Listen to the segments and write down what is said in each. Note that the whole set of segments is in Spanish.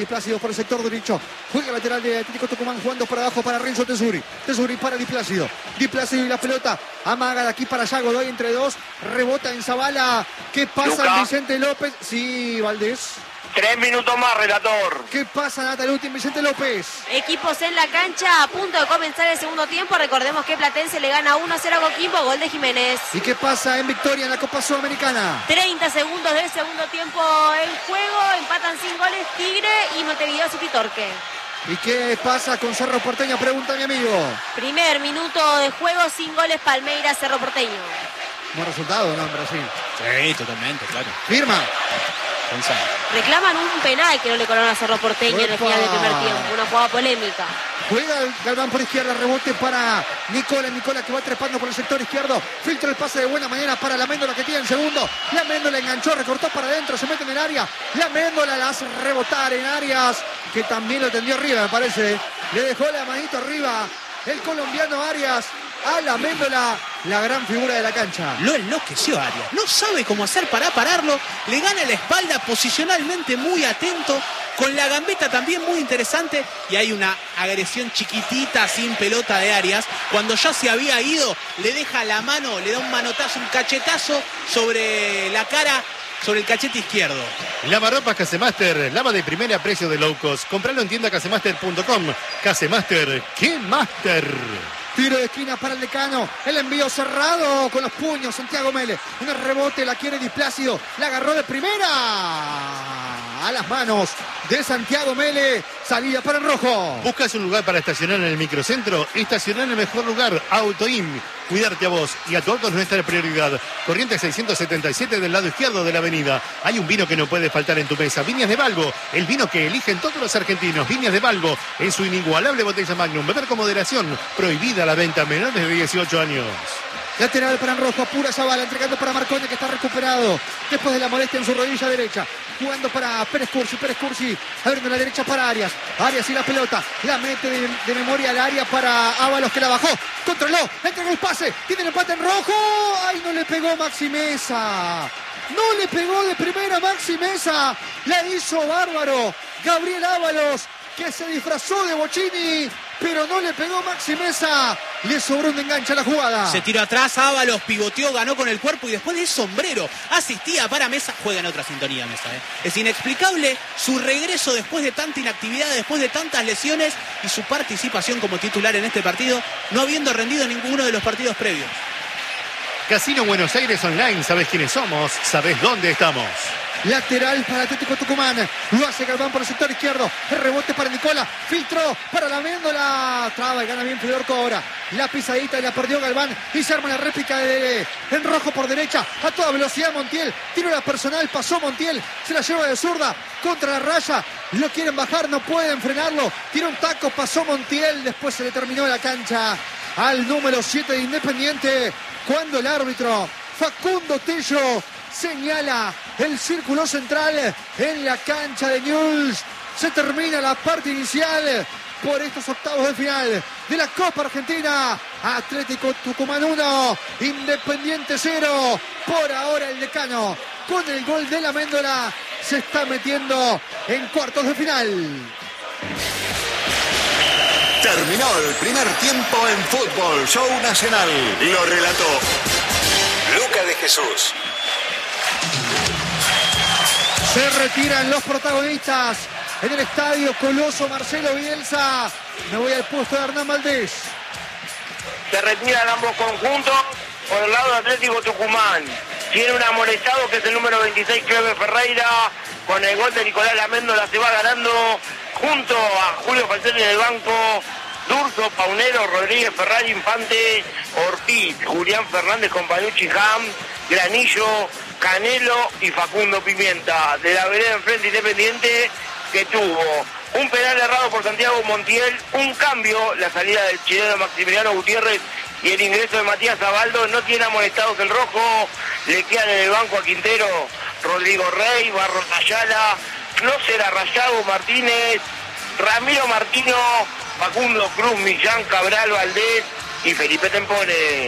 Di Plácido por el sector derecho. Juega lateral de Atlético Tucumán, jugando por abajo para Renzo Tesuri. Tesuri para Di Plácido. Di Plácido y la pelota. Amaga de aquí para allá. Godoy entre dos. Rebota en Zavala. ¿Qué pasa en Vicente López? Sí, Valdés. 3 minutos más, relator. ¿Qué pasa, Nataluti, en Vicente López? Equipos en la cancha, a punto de comenzar el segundo tiempo. Recordemos que Platense le gana 1-0 a Coquimbo, gol de Jiménez. ¿Y qué pasa en Victoria en la Copa Sudamericana? 30 segundos del segundo tiempo en juego. Empatan sin goles Tigre y Montevideo City Torque. ¿Y qué pasa con Cerro Porteño? Pregunta mi amigo. Primer minuto de juego, sin goles, Palmeiras, Cerro Porteño. Buen resultado, ¿no? En Brasil. Sí, totalmente, claro. Firma. Reclaman un penal que no le colocaron a Cerro Porteño en el final del primer tiempo. Una jugada polémica. Juega Galván por izquierda, rebote para Nicola. Nicola que va trepando por el sector izquierdo. Filtra el pase de buena manera para la Méndola que tiene en segundo. La Méndola enganchó, recortó para adentro, se mete en el área. La Méndola la hace rebotar en Arias, que también lo tendió arriba, me parece. Le dejó la manito arriba el colombiano Arias a la Méndola, la gran figura de la cancha. Lo enloqueció Arias. No sabe cómo hacer para pararlo. Le gana la espalda, posicionalmente muy atento. Con la gambeta también muy interesante. Y hay una agresión chiquitita sin pelota de Arias. Cuando ya se había ido, le deja la mano, le da un manotazo, un cachetazo sobre la cara, sobre el cachete izquierdo. Lavarropas Casemaster, lava de primera a precio de low cost. Compralo en tienda casemaster.com. Casemaster, ¡qué master! Tiro de esquina para el Decano. El envío cerrado con los puños. Santiago Mele. Un rebote, la quiere Di Plácido. La agarró de primera. A las manos de Santiago Mele. Salida para el rojo. ¿Buscas un lugar para estacionar en el microcentro? Estacionar en el mejor lugar. Autoim. Cuidarte a vos y a tu auto es nuestra prioridad. Corriente 677 del lado izquierdo de la avenida. Hay un vino que no puede faltar en tu mesa. Viñas de Balbo. El vino que eligen todos los argentinos. Viñas de Balbo. En su inigualable botella Magnum. Beber con moderación. Prohibida la venta a menores de 18 años. Lateral para Rojo, apura Zavala, entregando para Marcone que está recuperado después de la molestia en su rodilla derecha. Jugando para Pérez Cursi, abriendo la derecha para Arias. Arias y la pelota, la mete de memoria al área para Ábalos que la bajó. Controló, entregó el pase, tiene el empate en Rojo. ¡Ay, no le pegó Maxi Mesa! No le pegó de primera Maxi Mesa. La hizo bárbaro Gabriel Ábalos, que se disfrazó de Bocchini, pero no le pegó Maxi Mesa. Le sobró un enganche a la jugada. Se tiró atrás, Ábalos pivoteó, ganó con el cuerpo y después de sombrero asistía para Mesa. Juega en otra sintonía Mesa. Es inexplicable su regreso después de tanta inactividad, después de tantas lesiones y su participación como titular en este partido, no habiendo rendido ninguno de los partidos previos. Casino Buenos Aires Online, sabes quiénes somos, sabes dónde estamos. Lateral para Atlético Tucumán. Lo hace Galván por el sector izquierdo. El rebote para Nicola. Filtró para la Méndola. Traba y gana bien Fedorco ahora. La pisadita y la perdió Galván. Y se arma la réplica en Rojo por derecha. A toda velocidad Montiel. Tiro la personal. Pasó Montiel. Se la lleva de zurda. Contra la raya. Lo quieren bajar. No pueden frenarlo. Tira un taco. Pasó Montiel. Después se le terminó la cancha al número 7 de Independiente. Cuando el árbitro Facundo Tello señala el círculo central en la cancha de Newell's. Se termina la parte inicial por estos octavos de final de la Copa Argentina. Atlético Tucumán 1, Independiente 0. Por ahora el Decano, con el gol de la Méndola, se está metiendo en cuartos de final. Terminó el primer tiempo en Fútbol Show Nacional. Lo relató Luca de Jesús. Se retiran los protagonistas en el estadio Coloso Marcelo Bielsa. Me voy al puesto de Hernán Valdés. Se retiran ambos conjuntos por el lado de Atlético Tucumán. Tiene un amonestado que es el número 26, Cleber Ferreira. Con el gol de Nicolás Laméndola se va ganando junto a Julio Falcioni en el banco. Durso, Paunero, Rodríguez, Ferrari, Infante, Ortiz, Julián Fernández, Companucci, Ham, Granillo, Canelo y Facundo Pimienta. De la vereda enfrente Independiente, que tuvo un penal errado por Santiago Montiel, un cambio, la salida del chileno Maximiliano Gutiérrez y el ingreso de Matías Zabaldo. No tiene amonestados el rojo, le quedan en el banco a Quintero, Rodrigo Rey, Barros Ayala, Clóser Arrayado, Martínez, Ramiro Martino, Facundo Cruz, Millán, Cabral, Valdés y Felipe Tempone.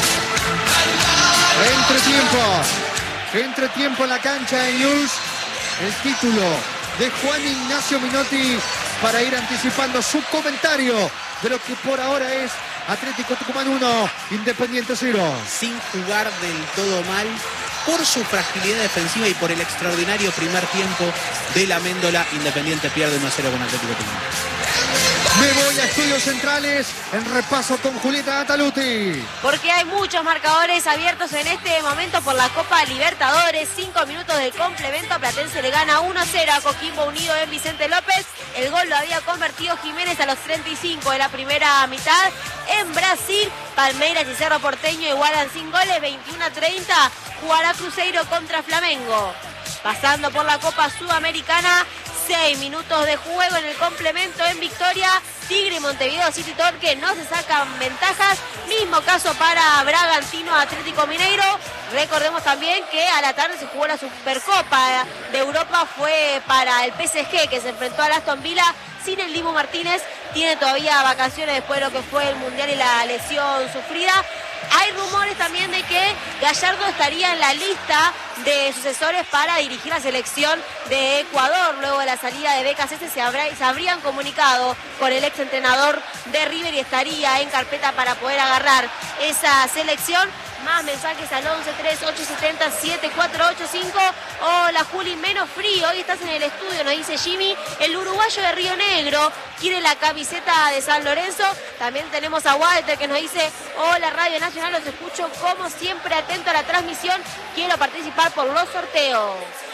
Entretiempo en la cancha de Newell's. el título de Juan Ignacio Minotti para ir anticipando su comentario de lo que por ahora es Atlético Tucumán 1, Independiente 0. Sin jugar del todo mal, por su fragilidad defensiva y por el extraordinario primer tiempo de la Méndola, Independiente pierde 1-0 con Atlético Tucumán. Me voy a Estudios Centrales en repaso con Julieta Ataluti. Porque hay muchos marcadores abiertos en este momento por la Copa Libertadores. 5 minutos del complemento. Platense le gana 1-0 a Coquimbo Unido en Vicente López. El gol lo había convertido Jiménez a los 35 de la primera mitad. En Brasil, Palmeiras y Cerro Porteño igualan sin goles. 21-30 jugará Cruzeiro contra Flamengo. Pasando por la Copa Sudamericana, 6 minutos de juego en el complemento en victoria. Tigre y Montevideo City Torque no se sacan ventajas. Mismo caso para Bragantino Atlético Mineiro. Recordemos también que a la tarde se jugó la Supercopa de Europa. Fue para el PSG que se enfrentó al Aston Villa sin el Dibu Martínez. Tiene todavía vacaciones después de lo que fue el Mundial y la lesión sufrida. Hay rumores también de que Gallardo estaría en la lista de sucesores para dirigir la selección de Ecuador. Luego de la salida de BKC se habrían comunicado con el exentrenador de River y estaría en carpeta para poder agarrar esa selección. Más mensajes al 11-3-870-7485. Hola Juli, menos frío. Hoy estás en el estudio, nos dice Jimmy. El uruguayo de Río Negro quiere la camiseta de San Lorenzo. También tenemos a Walter que nos dice: hola Radio Nacional, los escucho como siempre, atento a la transmisión. Quiero participar por los sorteos.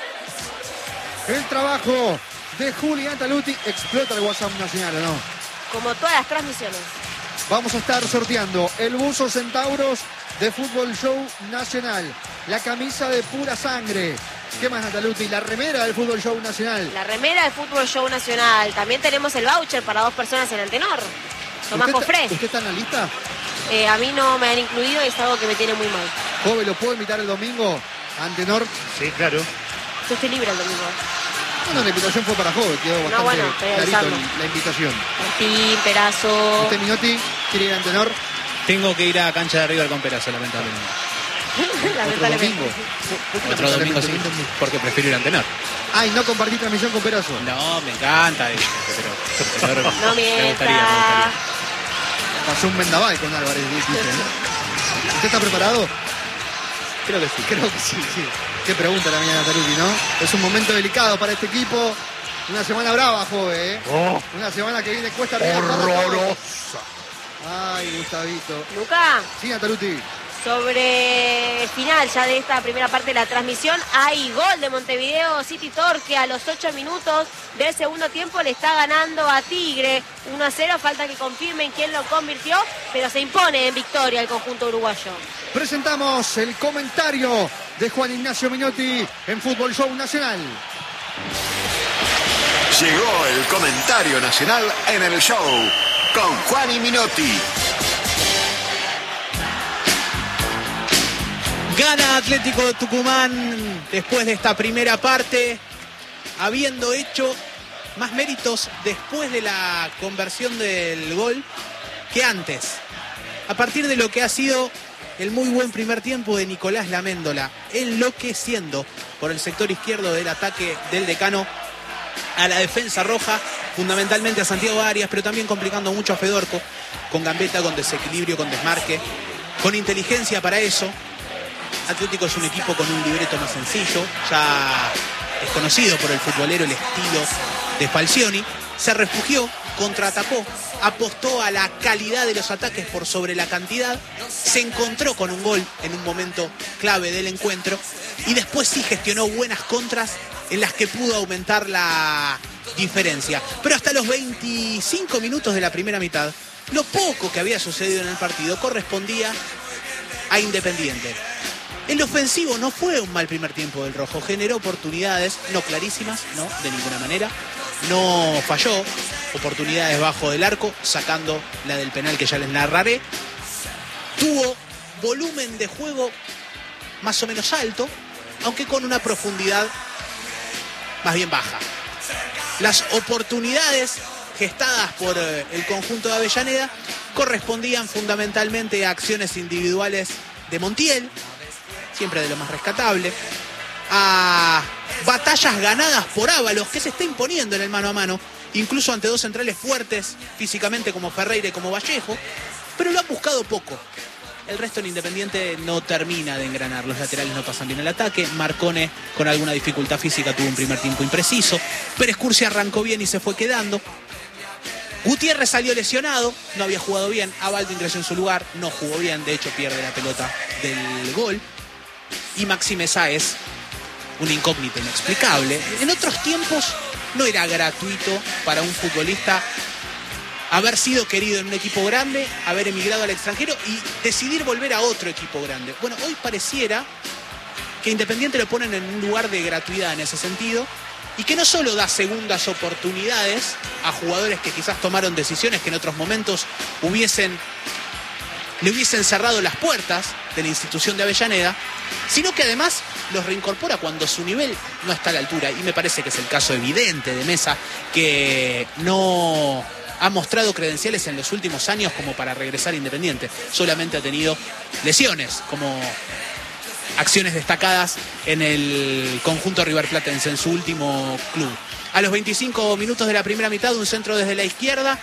El trabajo de Julián Taluti. Explota el WhatsApp nacional, ¿o no? Como todas las transmisiones. Vamos a estar sorteando el buzo Centauros de Fútbol Show Nacional, la camisa de Pura Sangre. ¿Qué más, Nataluti? La remera del Fútbol Show Nacional. La remera del Fútbol Show Nacional. También tenemos el voucher para 2 personas en Antenor. Tomás Cofré. ¿Usted está en la lista? A mí no me han incluido y es algo que me tiene muy mal. Joven, ¿lo puedo invitar el domingo a Antenor? Sí, claro. Yo estoy libre el domingo. No, la invitación fue para Joven, quedó bastante clarito la invitación. Martín, Perazo. ¿Usted, Minotti, quiere ir a Antenor? Tengo que ir a cancha de River con Perazo, lamentablemente. ¿Otro domingo? Otro domingo sí, porque prefiero ir a Antenor. Ay, ¿no compartí transmisión con Perazo? No, me encanta, pero no me gustaría. Pasó un vendaval con Álvarez, dice, ¿no? ¿Usted está preparado? Creo que sí. Creo que sí, sí. Qué pregunta la mía, Nataluti, ¿no? Es un momento delicado para este equipo. Una semana brava, joven, ¿eh? Una semana que viene cuesta arriba. Horrorosa. Ay, Gustavito. Luca. Sí, Nataluti. Sobre el final ya de esta primera parte de la transmisión, hay gol de Montevideo City Torque a los 8 minutos del segundo tiempo. Le está ganando a Tigre 1-0. Falta que confirmen quién lo convirtió, pero se impone en victoria el conjunto uruguayo. Presentamos el comentario de Juan Ignacio Minotti en Fútbol Show Nacional. Llegó el comentario nacional en el show con Juan y Minotti. Gana Atlético Tucumán después de esta primera parte, habiendo hecho más méritos después de la conversión del gol que antes. A partir de lo que ha sido el muy buen primer tiempo de Nicolás Laméndola, enloqueciendo por el sector izquierdo del ataque del Decano a la defensa roja, fundamentalmente a Santiago Arias, pero también complicando mucho a Fedorco, con gambeta, con desequilibrio, con desmarque, con inteligencia para eso. Atlético es un equipo con un libreto más sencillo, ya es conocido por el futbolero el estilo de Falcioni. Se refugió, contraatacó, apostó a la calidad de los ataques por sobre la cantidad, se encontró con un gol en un momento clave del encuentro y después sí gestionó buenas contras en las que pudo aumentar la diferencia. Pero hasta los 25 minutos de la primera mitad, lo poco que había sucedido en el partido correspondía a Independiente. El ofensivo no fue un mal primer tiempo del Rojo, generó oportunidades, no clarísimas, no, de ninguna manera, no falló, oportunidades bajo del arco, sacando la del penal que ya les narraré. Tuvo volumen de juego más o menos alto, aunque con una profundidad más bien baja. Las oportunidades gestadas por el conjunto de Avellaneda correspondían fundamentalmente a acciones individuales de Montiel, siempre de lo más rescatable, a batallas ganadas por Ábalos, que se está imponiendo en el mano a mano, incluso ante dos centrales fuertes físicamente como Ferreira y como Vallejo, pero lo han buscado poco. El resto en Independiente no termina de engranar. Los laterales no pasan bien el ataque. Marcone, con alguna dificultad física, tuvo un primer tiempo impreciso. Pérez Cursi arrancó bien y se fue quedando. Gutiérrez salió lesionado, no había jugado bien. Abaldo ingresó en su lugar, no jugó bien. De hecho, pierde la pelota del gol. Y Maxi Mesa es una incógnita inexplicable. En otros tiempos no era gratuito para un futbolista haber sido querido en un equipo grande, haber emigrado al extranjero y decidir volver a otro equipo grande. Bueno, hoy pareciera que Independiente lo ponen en un lugar de gratuidad en ese sentido y que no solo da segundas oportunidades a jugadores que quizás tomaron decisiones que en otros momentos le hubiesen cerrado las puertas de la institución de Avellaneda, sino que además los reincorpora cuando su nivel no está a la altura. Y me parece que es el caso evidente de Mesa, que no ha mostrado credenciales en los últimos años como para regresar a Independiente. Solamente ha tenido lesiones como acciones destacadas en el conjunto riverplatense en su último club. A los 25 minutos de la primera mitad, un centro desde la izquierda.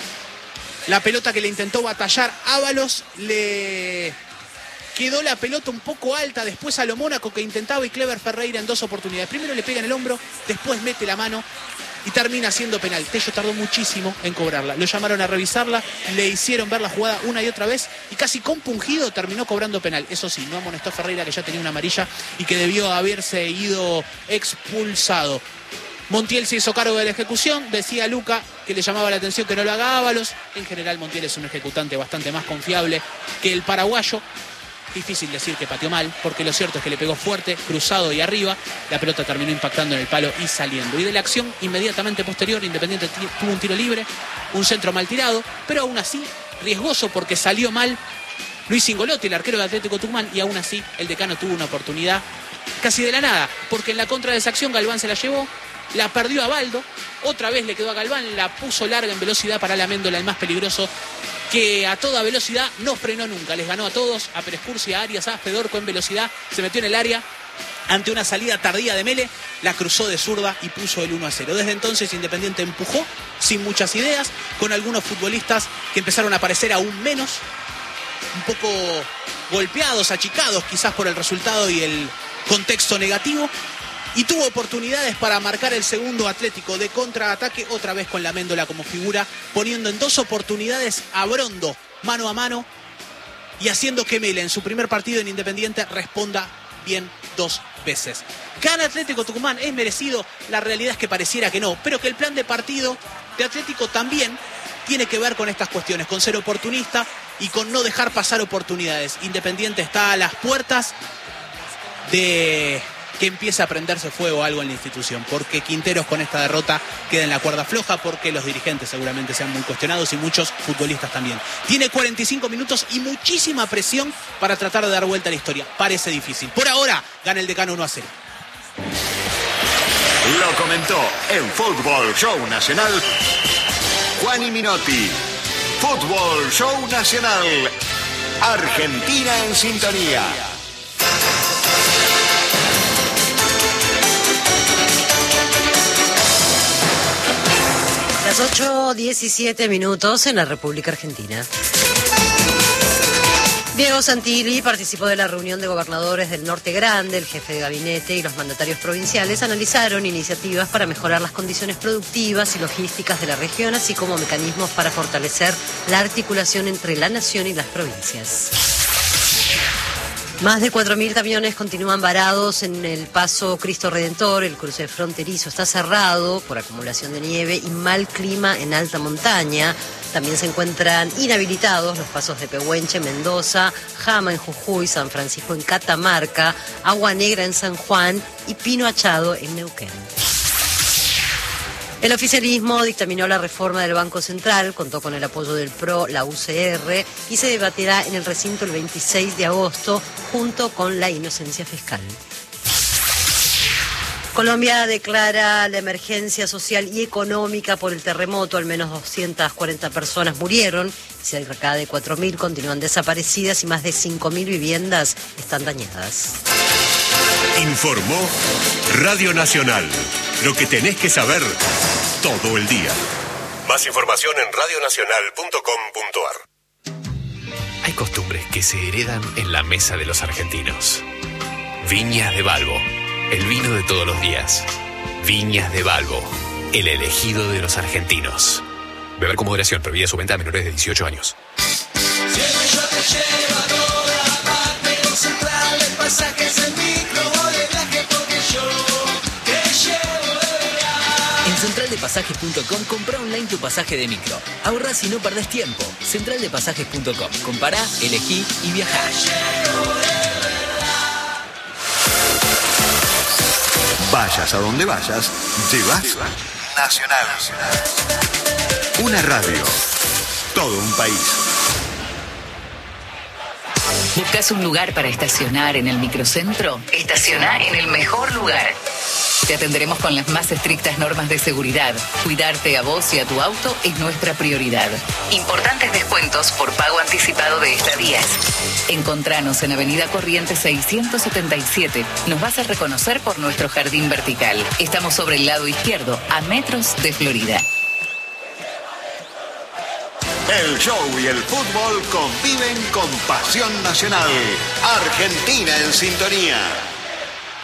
La pelota que le intentó batallar Ábalos, le quedó la pelota un poco alta después a lo Mónaco que intentaba y Clever Ferreira en dos oportunidades. Primero le pega en el hombro, después mete la mano y termina siendo penal. Tello tardó muchísimo en cobrarla. Lo llamaron a revisarla, le hicieron ver la jugada una y otra vez y casi compungido terminó cobrando penal. Eso sí, no amonestó a Ferreira, que ya tenía una amarilla y que debió haberse ido expulsado. Montiel se hizo cargo de la ejecución. Decía Luca que le llamaba la atención que no lo haga Ábalos. En general Montiel es un ejecutante bastante más confiable que el paraguayo. Difícil decir que pateó mal, porque lo cierto es que le pegó fuerte, cruzado y arriba. La pelota terminó impactando en el palo y saliendo. Y de la acción inmediatamente posterior, Independiente tuvo un tiro libre, un centro mal tirado, pero aún así riesgoso porque salió mal Luis Cingolotti, el arquero de Atlético Tucumán, y aún así el decano tuvo una oportunidad casi de la nada, porque en la contra de esa acción Galván se la llevó, la perdió a Baldo, otra vez le quedó a Galván, la puso larga en velocidad para Amendola, el más peligroso, que a toda velocidad no frenó nunca. Les ganó a todos, a Pérez Cursi, a Arias, a Fedorco en velocidad. Se metió en el área ante una salida tardía de Mele, la cruzó de zurda y puso el 1-0. Desde entonces Independiente empujó sin muchas ideas, con algunos futbolistas que empezaron a aparecer aún menos, un poco golpeados, achicados quizás por el resultado y el contexto negativo. Y tuvo oportunidades para marcar el segundo Atlético de contraataque, otra vez con la Amendola como figura, poniendo en dos oportunidades a Brondo mano a mano y haciendo que Mele en su primer partido en Independiente responda bien dos veces. Gana Atlético Tucumán, es merecido, la realidad es que pareciera que no, pero que el plan de partido de Atlético también tiene que ver con estas cuestiones, con ser oportunista y con no dejar pasar oportunidades. Independiente está a las puertas de que empieza a prenderse fuego algo en la institución, porque Quinteros con esta derrota queda en la cuerda floja, porque los dirigentes seguramente sean muy cuestionados y muchos futbolistas también. Tiene 45 minutos y muchísima presión para tratar de dar vuelta a la historia. Parece difícil. Por ahora gana el Decano 1-0. Lo comentó en Fútbol Show Nacional Juani Minotti. Fútbol Show Nacional. Argentina en sintonía. Las 8:17 minutos en la República Argentina. Diego Santilli participó de la reunión de gobernadores del Norte Grande. El jefe de gabinete y los mandatarios provinciales analizaron iniciativas para mejorar las condiciones productivas y logísticas de la región, así como mecanismos para fortalecer la articulación entre la nación y las provincias. Más de 4.000 camiones continúan varados en el paso Cristo Redentor. El cruce fronterizo está cerrado por acumulación de nieve y mal clima en alta montaña. También se encuentran inhabilitados los pasos de Pehuenche, Mendoza, Jama en Jujuy, San Francisco en Catamarca, Agua Negra en San Juan y Pino Achado en Neuquén. El oficialismo dictaminó la reforma del Banco Central, contó con el apoyo del PRO, la UCR y se debatirá en el recinto el 26 de agosto junto con la inocencia fiscal. Colombia declara la emergencia social y económica por el terremoto. Al menos 240 personas murieron, cerca de 4.000 continúan desaparecidas y más de 5.000 viviendas están dañadas. Informó Radio Nacional. Lo que tenés que saber todo el día. Más información en radionacional.com.ar. Hay costumbres que se heredan en la mesa de los argentinos. Viñas de Balbo, el vino de todos los días. Viñas de Balbo, el elegido de los argentinos. Beber con moderación, prohibida su venta a menores de 18 años. En centraldepasajes.com compra online tu pasaje de micro. Ahorrás y no perdés tiempo. Centraldepasajes.com. Compará, elegí y viajá. Vayas a donde vayas, llevas Nacional. Una radio. Todo un país. ¿Buscas un lugar para estacionar en el microcentro? Estaciona en el mejor lugar. Te atenderemos con las más estrictas normas de seguridad. Cuidarte a vos y a tu auto es nuestra prioridad. Importantes descuentos por pago anticipado de estadías. Encontranos en Avenida Corrientes 677. Nos vas a reconocer por nuestro jardín vertical. Estamos sobre el lado izquierdo, a metros de Florida. El show y el fútbol conviven con pasión nacional. Argentina en sintonía.